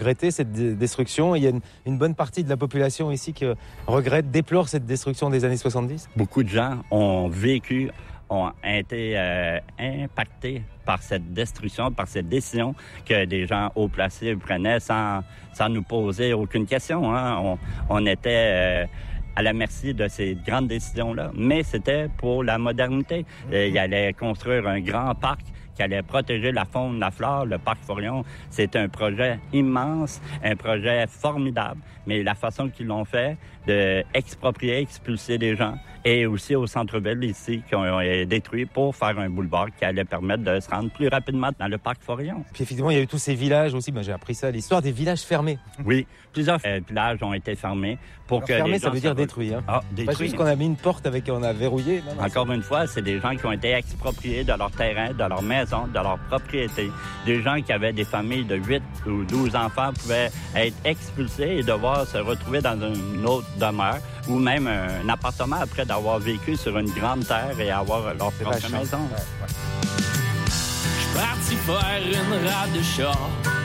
regretter cette destruction. Il y a une bonne partie de la population ici qui déplore cette destruction des années 70. Beaucoup de gens ont été impactés par cette destruction, par cette décision que des gens haut placés prenaient sans nous poser aucune question. Hein. On était à la merci de ces grandes décisions-là, mais c'était pour la modernité. Il allait construire un grand parc qui allait protéger la faune, la flore, le parc Forillon. C'est un projet immense, un projet formidable, mais la façon qu'ils l'ont fait, de exproprier, expulser des gens, et aussi au centre-ville ici, qui ont été détruits pour faire un boulevard qui allait permettre de se rendre plus rapidement dans le parc Forillon. Puis effectivement, il y a eu tous ces villages aussi, j'ai appris ça, l'histoire des villages fermés. Oui, plusieurs villages ont été fermés pour que fermés, les gens... ça veut dire détruits. Hein. Détruits. Pas juste qu'on a mis une porte on a verrouillé. Non, encore une fois, c'est des gens qui ont été expropriés de leur terrain, de leur maison, de leur propriété. Des gens qui avaient des familles de 8 ou 12 enfants pouvaient être expulsés et devoir se retrouver dans une autre demeure ou même un appartement après d'avoir vécu sur une grande terre et avoir leur propre maison. Je suis parti faire une rade de char.